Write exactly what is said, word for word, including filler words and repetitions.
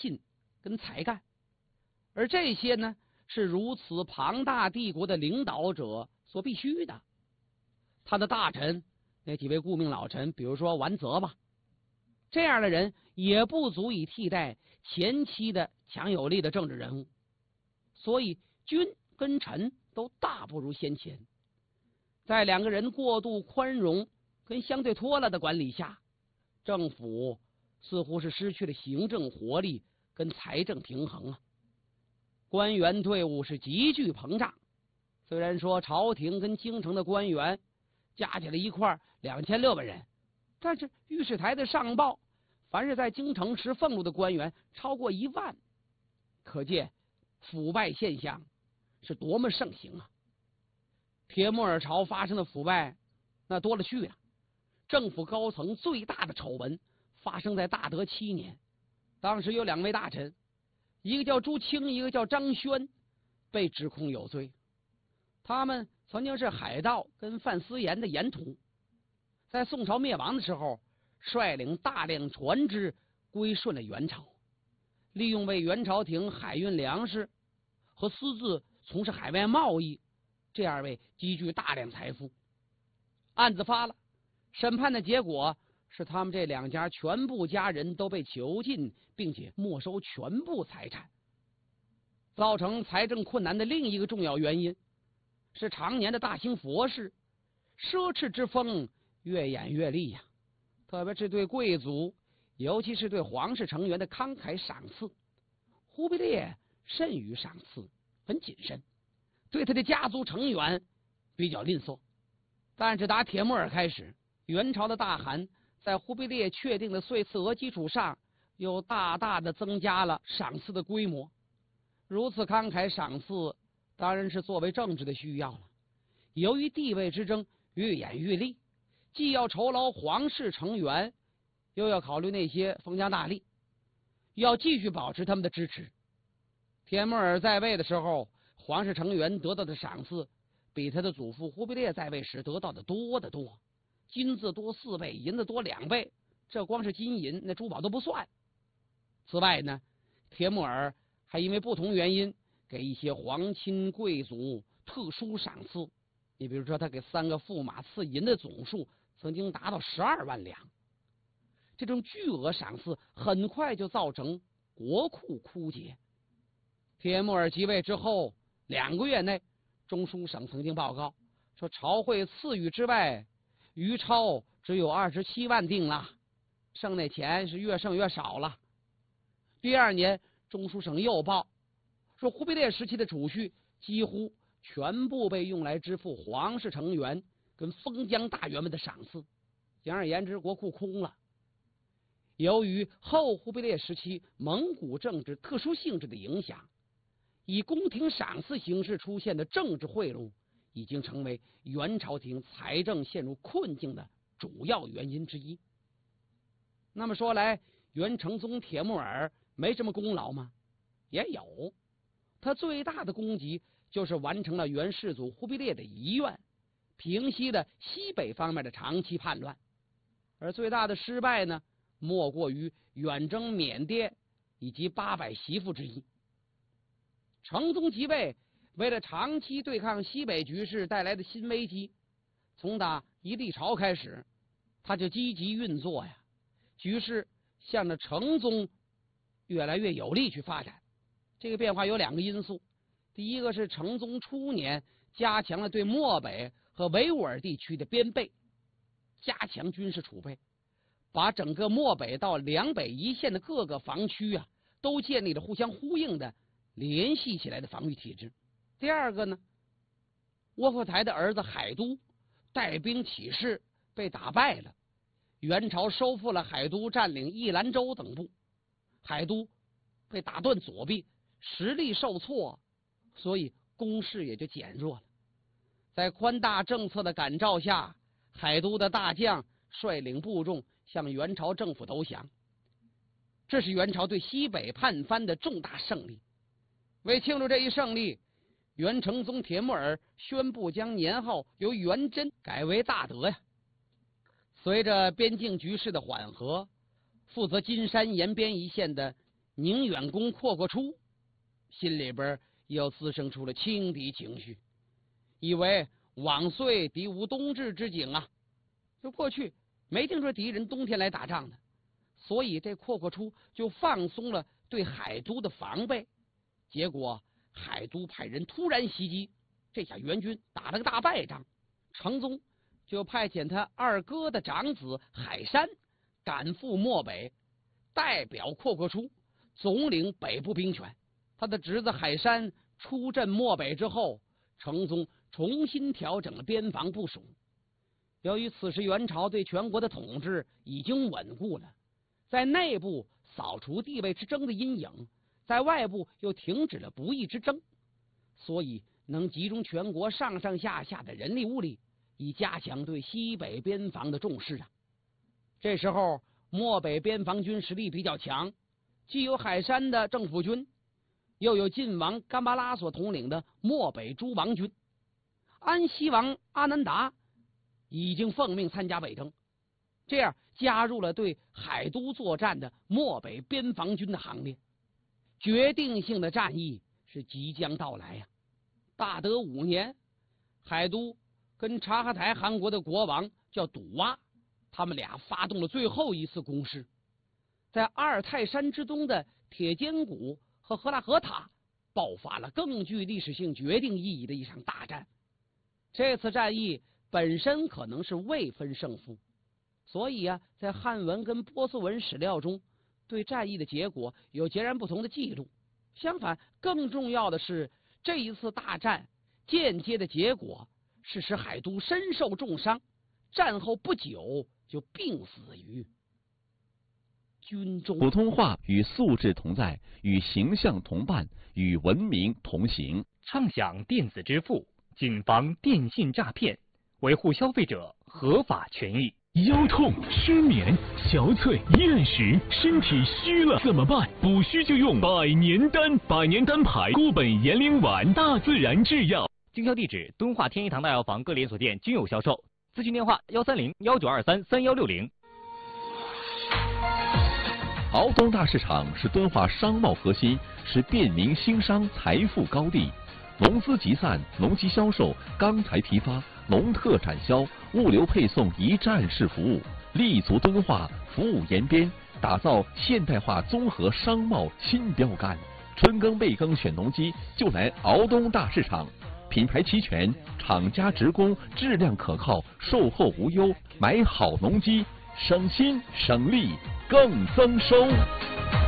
信跟才干，而这些呢，是如此庞大帝国的领导者所必须的。他的大臣，那几位顾命老臣，比如说完泽吧，这样的人也不足以替代前期的强有力的政治人物，所以君跟臣都大不如先前。在两个人过度宽容跟相对拖拉的管理下，政府似乎是失去了行政活力跟财政平衡啊。官员队伍是急剧膨胀，虽然说朝廷跟京城的官员加起来一块两千六百人，但是御史台的上报，凡是在京城持俸禄的官员超过一万，可见腐败现象是多么盛行啊！铁木尔朝发生的腐败那多了去了，政府高层最大的丑闻发生在大德七年，当时有两位大臣，一个叫朱清，一个叫张轩，被指控有罪。他们曾经是海盗跟范思言的沿途，在宋朝灭亡的时候，率领大量船只归顺了元朝，利用为元朝廷海运粮食和私自从事海外贸易，这样为积聚大量财富。案子发了，审判的结果是他们这两家全部家人都被囚禁，并且没收全部财产。造成财政困难的另一个重要原因是常年的大兴佛事，奢侈之风越演越厉呀、啊。特别是对贵族，尤其是对皇室成员的慷慨赏赐，忽必烈甚于赏赐，很谨慎，对他的家族成员比较吝啬。但是打铁木尔开始，元朝的大汗在忽必烈确定的岁次额基础上，又大大的增加了赏赐的规模。如此慷慨赏赐，当然是作为政治的需要了。由于地位之争愈演愈烈，既要酬劳皇室成员，又要考虑那些封疆大吏，要继续保持他们的支持。铁木尔在位的时候，皇室成员得到的赏赐比他的祖父忽必烈在位时得到的多得多，金子多四倍，银子多两倍，这光是金银那珠宝都不算。此外呢，铁木尔还因为不同原因给一些皇亲贵族特殊赏赐。你比如说，他给三个驸马赐银的总数曾经达到十二万两。这种巨额赏赐很快就造成国库枯竭。铁木尔即位之后两个月内，中书省曾经报告说，朝会赐予之外，余钞只有二十七万锭了，剩那钱是越剩越少了。第二年，中书省又报说，忽必烈时期的储蓄几乎全部被用来支付皇室成员跟封疆大员们的赏赐，简而言之，国库空了。由于后忽必烈时期蒙古政治特殊性质的影响，以宫廷赏赐形式出现的政治贿赂已经成为元朝廷财政陷入困境的主要原因之一。那么说来，元成宗铁木尔没什么功劳吗？也有，他最大的功绩就是完成了元世祖忽必烈的遗愿，平息了西北方面的长期叛乱。而最大的失败呢，莫过于远征缅甸以及八百媳妇之一。成宗即位，为了长期对抗西北局势带来的新危机，从打一历朝开始，他就积极运作呀，局势向着成宗越来越有利去发展。这个变化有两个因素，第一个是成宗初年加强了对漠北和维吾尔地区的边备，加强军事储备，把整个漠北到两北一线的各个防区啊，都建立了互相呼应的联系起来的防御体制。第二个呢，窝阔台的儿子海都带兵起事被打败了，元朝收复了海都，占领一兰州等部，海都被打断左臂，实力受挫，所以攻势也就减弱了。在宽大政策的感召下，海都的大将率领部众向元朝政府投降，这是元朝对西北叛藩的重大胜利。为庆祝这一胜利，元成宗铁木尔宣布将年号由元贞改为大德呀。随着边境局势的缓和，负责金山延边一线的宁远公阔阔初心里边又滋生出了轻敌情绪，以为往岁敌无冬至之景啊，就过去没听说敌人冬天来打仗的，所以这阔阔初就放松了对海都的防备。结果海都派人突然袭击，这下援军打了个大败仗，成宗就派遣他二哥的长子海山赶赴漠北，代表阔阔初总领北部兵权。他的侄子海山出镇漠北之后，成宗重新调整了边防部署。由于此时元朝对全国的统治已经稳固了，在内部扫除地位之争的阴影，在外部又停止了不义之争，所以能集中全国上上下下的人力物力，以加强对西北边防的重视啊。这时候漠北边防军实力比较强，既有海山的政府军，又有晋王甘巴拉所统领的漠北诸王军。安西王阿难达已经奉命参加北征，这样加入了对海都作战的漠北边防军的行列。决定性的战役是即将到来呀、啊！大德五年，海都跟察哈台汗国的国王叫笃哇，他们俩发动了最后一次攻势，在阿尔泰山之东的铁坚谷和赫拉河塔爆发了更具历史性决定意义的一场大战。这次战役本身可能是未分胜负，所以啊，在汉文跟波斯文史料中对战役的结果有截然不同的记录。相反，更重要的是，这一次大战间接的结果是使海都身受重伤，战后不久就病死于军中。 普通话与素质同在，与形象同伴，与文明同行。 畅享电子支付，谨防电信诈骗，维护消费者合法权益。 腰痛、失眠、憔悴、厌食，身体虚了怎么办？补虚就用百年丹，百年丹牌固本延龄丸，大自然制药。 经销地址：敦化天一堂大药房各连锁店均有销售。咨询电话：幺三零幺九二三三幺六零。 敖东大市场是敦化商贸核心，是便民兴商财富高地。农资集散、农机销售、钢材批发、农特展销、物流配送一站式服务，立足敦化，服务延边，打造现代化综合商贸新标杆。春耕备耕选农机，就来敖东大市场。品牌齐全，厂家直供，质量可靠，售后无忧。买好农机，省心省力更增收。